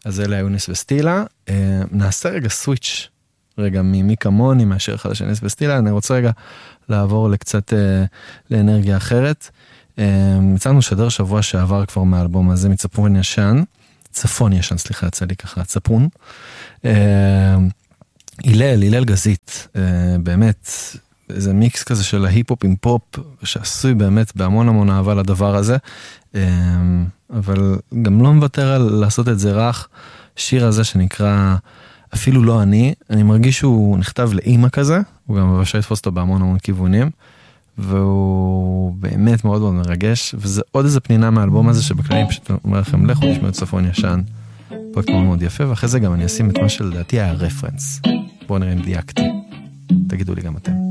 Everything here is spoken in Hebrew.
אז אלה היו נס וסטילה. נעשה רגע סוויץ' רגע ממי כמוני, מהשיר החדש של נס וסטילה. אני רוצה רגע לעבור לקצת לאנרגיה אחרת. יצאנו שדר שבוע שעבר כבר מהאלבום הזה, מצפון ישן, סליחה, יצא לי ככה, צפון. הלל גזית, באמת, איזה מיקס כזה של ההיפ-הופ עם פופ, שעשוי באמת בהמון אהבה לדבר הזה, אבל גם לא מוותר על לעשות את זה רך. שיר הזה שנקרא אפילו לא אני מרגיש שהוא נכתב לאמא כזה, הוא גם מבשל לתפוס אותו בהמון כיוונים, והוא באמת מאוד מרגש, וזה עוד איזה פנינה מהאלבום הזה, שבכללי פשוט אומר לכם, לכו תשמעו את צפון ישן, פרויקט מאוד יפה, ואחרי זה גם אני אשים את מה שלדעתי היה רפרנס. בואו נראה אם דייקתי, תגידו לי גם אתם.